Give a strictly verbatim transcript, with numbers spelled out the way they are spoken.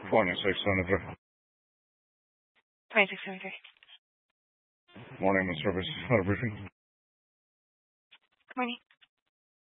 twenty-six Senator. twenty-six Senator. Morning, Miss Service. Had a briefing. Good morning.